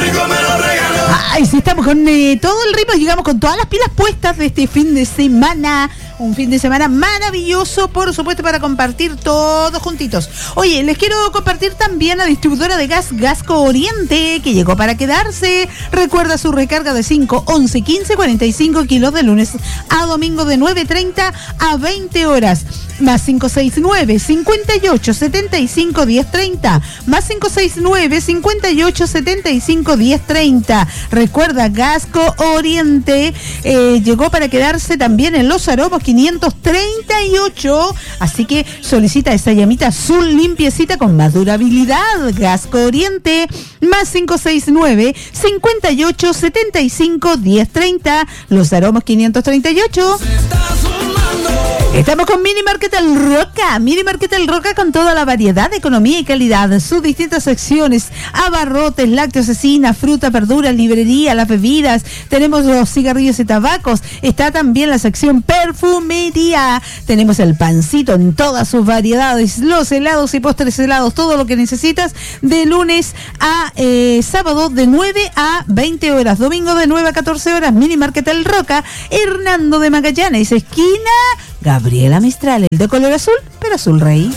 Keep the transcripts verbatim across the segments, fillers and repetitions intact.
Ay, sí, estamos con eh, todo el ritmo, llegamos con todas las pilas puestas de este fin de semana. Un fin de semana maravilloso, por supuesto, para compartir todos juntitos. Oye, les quiero compartir también la distribuidora de gas Gasco Oriente, que llegó para quedarse. Recuerda su recarga de cinco, once, quince, cuarenta y cinco kilos de lunes a domingo de nueve treinta a veinte horas. Más cinco seis nueve, cincuenta y ocho, setenta y cinco, diez treinta. Más cinco seis nueve, cincuenta y ocho, setenta y cinco, diez treinta. Recuerda, Gasco Oriente eh, llegó para quedarse también en Los Aromos quinientos treinta y ocho. Así que solicita esa llamita azul limpiecita con más durabilidad. Gasco Oriente, más cinco seis nueve, cincuenta y ocho, setenta y cinco, diez treinta. Los Aromos quinientos treinta y ocho. Estamos con Mini Market El Roca, Mini Market El Roca con toda la variedad de economía y calidad, sus distintas secciones, abarrotes, lácteos, cecina, fruta, verduras, librería, las bebidas, tenemos los cigarrillos y tabacos, está también la sección perfumería, tenemos el pancito en todas sus variedades, los helados y postres helados, todo lo que necesitas de lunes a eh, sábado de nueve a veinte horas, domingo de nueve a catorce horas, Mini Market El Roca, Hernando de Magallanes, esquina Gabriela Mistral, el de color azul, pero azul rey.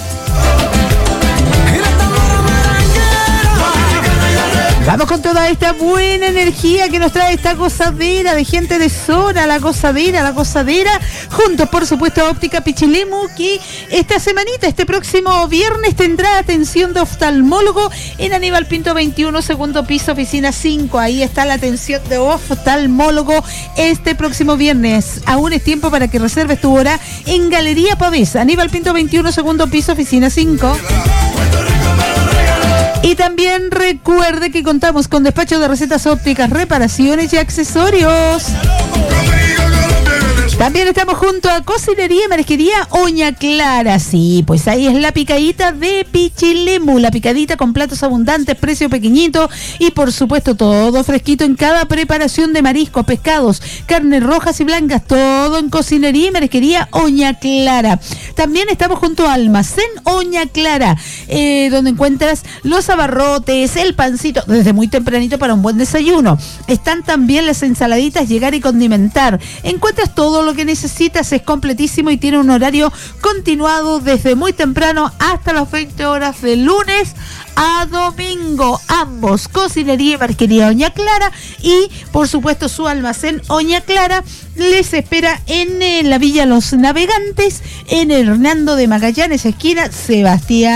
Vamos con toda esta buena energía que nos trae esta gozadera de gente de zona, la gozadera, la gozadera, juntos por supuesto a Óptica Pichilemu, que esta semanita, este próximo viernes tendrá atención de oftalmólogo en Aníbal Pinto veintiuno, segundo piso, oficina cinco. Ahí está la atención de oftalmólogo este próximo viernes. Aún es tiempo para que reserves tu hora en Galería Pavés, Aníbal Pinto veintiuno, segundo piso, oficina cinco. Y también recuerde que contamos con despacho de recetas ópticas, reparaciones y accesorios. También estamos junto a Cocinería y Marisquería Oña Clara. Sí, pues ahí es la picadita de Pichilemu, la picadita con platos abundantes, precio pequeñito y por supuesto todo fresquito en cada preparación de mariscos, pescados, carnes rojas y blancas, todo en Cocinería y Marisquería Oña Clara. También estamos junto a Almacén Oña Clara, eh, donde encuentras los abarrotes, el pancito, desde muy tempranito para un buen desayuno. Están también las ensaladitas, llegar y condimentar. Encuentras todo lo que necesitas, es completísimo y tiene un horario continuado desde muy temprano hasta las veinte horas de lunes a domingo. Ambos, Cocinería y Marisquería Oña Clara y por supuesto su almacén Oña Clara les espera en, en la Villa Los Navegantes, en Hernando de Magallanes, esquina Sebastián